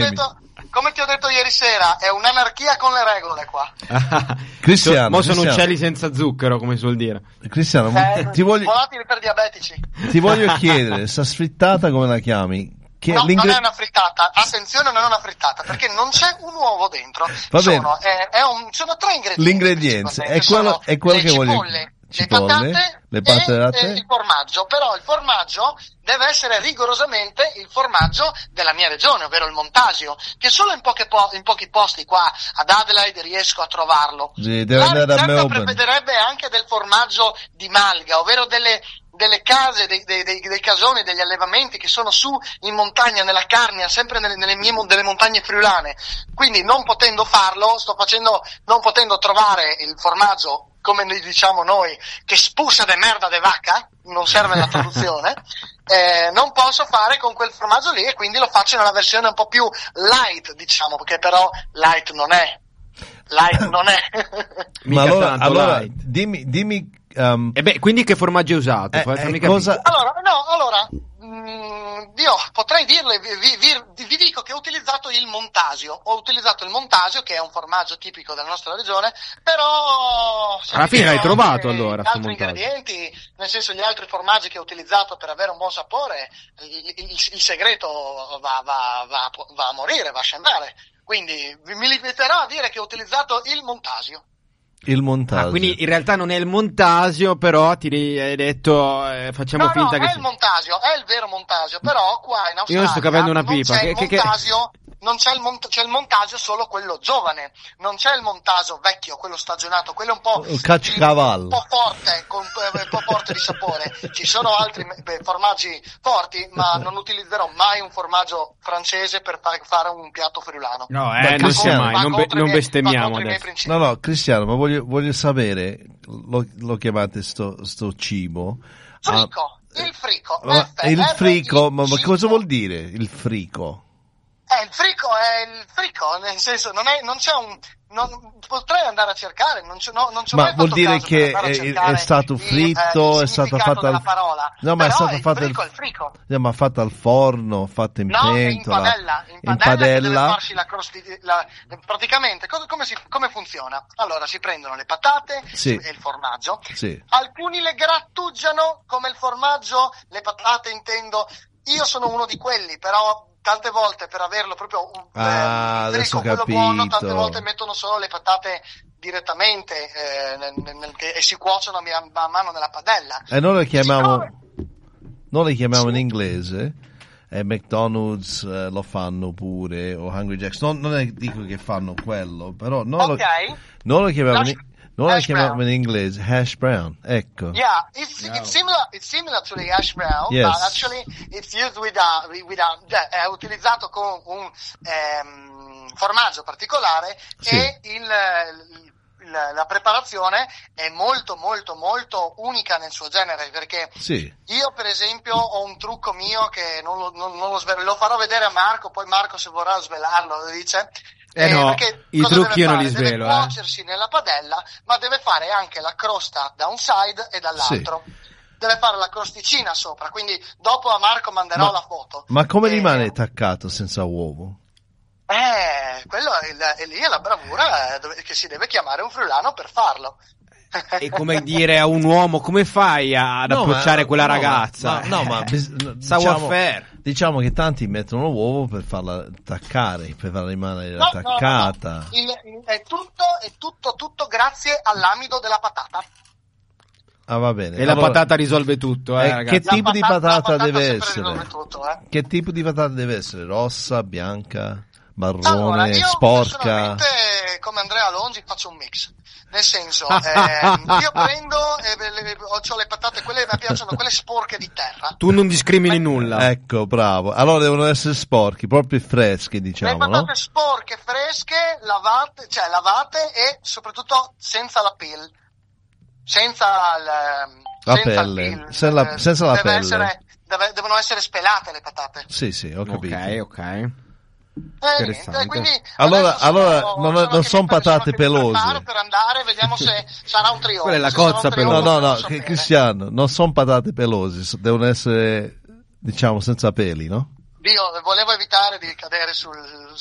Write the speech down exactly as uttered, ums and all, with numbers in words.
detto, come ti ho detto ieri sera, è un'anarchia con le regole qua. Cristiano, mo sono Cristiano. uccelli senza zucchero, come suol dire. Cristiano, Eh, ti voglio volatili per diabetici. ti voglio chiedere, sta sfrittata come la chiami? Che No, l'ingre- non è una frittata, attenzione, non è una frittata, perché non c'è un uovo dentro. Va bene. Sono, è, è un, sono tre ingredienti. L'ingrediente, è quello, sono è quello le che voglio. cipolle, Cipolle, le patate, le patate e, da te. e il formaggio. Però il formaggio deve essere rigorosamente il formaggio della mia regione, ovvero il Montasio, che solo in, poche po- in pochi posti qua ad Adelaide riesco a trovarlo. Sì, deve La andare a ricetta Melbourne. prevederebbe anche del formaggio di malga, ovvero delle delle case, dei, dei, dei, dei casoni, degli allevamenti che sono su in montagna, nella Carnia, sempre nelle, nelle mie delle montagne friulane. Quindi non potendo farlo, sto facendo, non potendo trovare il formaggio, come ne diciamo noi, che spusa de merda de vacca, non serve la traduzione, eh, non posso fare con quel formaggio lì, e quindi lo faccio nella versione un po' più light, diciamo, perché però light non è. Light non è. Ma Mica allora, tanto allora light. dimmi, dimmi um, E beh, quindi che formaggio hai usato? eh, Fammi eh, capire. cosa, Allora, no, allora, mh, io potrei dirle, vi, vi, vi, vi dico che ho utilizzato il Montasio, ho utilizzato il Montasio, che è un formaggio tipico della nostra regione, però... Alla fine l'hai trovato, allora, gli sto altri Montasio. ingredienti, nel senso gli altri formaggi che ho utilizzato per avere un buon sapore, il, il, il segreto va, va, va, va a morire, va a scendere. Quindi mi limiterò a dire che ho utilizzato il Montasio. il montaggio? Ah, quindi in realtà non è il Montasio, però ti hai detto eh, facciamo No, finta no, che è il Montasio, è il vero Montasio, però qua in Australia Io sto capendo una non pipa. c'è Che- il che- che- Montasio, non c'è il, mont- c'è il Montasio solo quello giovane, non c'è il Montasio vecchio, quello stagionato, quello un po' Il cacciacavallo. un po' forte, con, eh, un po' forte di sapore. Ci sono altri beh, formaggi forti, ma non utilizzerò mai un formaggio francese per fa- fare un piatto friulano. No, Ma eh, non sia Cristiano- mai, Va non, be- contro i non miei- va bestemmiamo contro i miei adesso. principi. No, no, Cristiano, ma voglio, voglio sapere, lo, lo chiamate sto, sto cibo? Frico, il frico, Ah, F il R frico, ma, ma I C O. cosa vuol dire il frico? Eh, il frico è il frico, nel senso, non, è, non c'è un... Non, potrei andare a cercare, non c'è, no, non c'ho Ma mai vuol fatto dire caso che per andare a è, cercare è stato il, fritto, eh, è il stato significato fatto della al parola. No, ma è Però stato il fatto frico al è il frico. no, ma fatto al forno, fatto in No, è in pentola, padella, in in padella, che deve padella. farsi la crosti, la, praticamente, cosa, come, si, come funziona? Allora, si prendono le patate Sì. e il formaggio, Sì. alcuni le grattugiano come il formaggio, le patate intendo, io sono uno di quelli, però tante volte per averlo proprio un Ah, eh, adesso ho frico, quello buono, capito. tante volte mettono solo le patate direttamente eh, nel, nel, nel, e si cuociono a, mia- a mano nella padella. E noi le chiamiamo, Siccome- noi le chiamiamo Sì. in inglese, e McDonald's eh, lo fanno pure, o Hungry Jack's, non, non è, dico che fanno quello, però noi, Ok. lo, noi lo chiamiamo, Hash- in, noi lo hash chiamiamo brown. in inglese hash brown, ecco. Yeah, it's it's similar it's similar to the hash brown, Yes. but actually it's used with a with a cioè, è utilizzato con un ehm, formaggio particolare Sì. e il, il- la preparazione è molto molto molto unica nel suo genere, perché Sì. io per esempio ho un trucco mio che non lo, non, non lo svelo, lo farò vedere a Marco, poi Marco se vorrà svelarlo lo dice. Eh no, perché i cosa trucchi deve io non fare? li Deve svelo, eh. cuocersi nella padella, ma deve fare anche la crosta da un side e dall'altro. Deve fare la crosticina sopra, quindi dopo a Marco manderò Ma- la foto. Ma come Eh, rimane attaccato senza uovo? Eh, quello è, il, è lì è la bravura eh, dove- che si deve chiamare un friulano per farlo. È come dire a un uomo come fai a- ad No, approcciare ma- quella no, ragazza? ma- no, ma bis- Savoir diciamo, faire. diciamo che tanti mettono l'uovo per farla attaccare, per farla rimanere No, no, no, attaccata. no. Il- il- è tutto, è tutto, tutto grazie all'amido della patata. Ah, va bene. E la Allora, patata risolve tutto, eh, eh, ragazzi. che tipo La di patata- la patata patata deve sempre essere? risolve tutto, eh. Che tipo di patata deve essere? Rossa, bianca, marrone, Allora, io sporca? personalmente, come Andrea Longi, faccio un mix. Nel senso, ehm, io prendo, e le, le, ho le patate, quelle che mi piacciono, quelle sporche di terra. Tu non discrimini nulla. Ecco, bravo. Allora devono essere sporchi, proprio freschi, Le diciamo, patate no? sporche, fresche, lavate, cioè lavate e soprattutto senza la peel. Senza il, La senza pelle, il peel. senza la- Eh, senza la deve pelle. essere- deve- devono essere spelate le patate. Sì, sì, ho capito. Ok, ok. Eh, Interessante. niente, quindi Allora- adesso sono- allora, non- sono non che son mi pre- patate sono che mi pelose. preparo per andare, vediamo se sarà un trionfo. Quella è la Se sarà un cozza trionfo, No, pelosa. no, non no, so che- bene. Cristiano, non sono patate pelose, so- devono essere, diciamo, senza peli, no? Io volevo evitare di cadere sul,